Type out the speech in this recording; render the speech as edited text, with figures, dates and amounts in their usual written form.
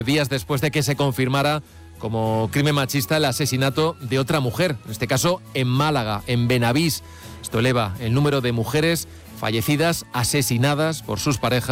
días después de que se confirmara como crimen machista el asesinato de otra mujer, en este caso en Málaga, en Benavís. Esto eleva el número de mujeres fallecidas, asesinadas por sus parejas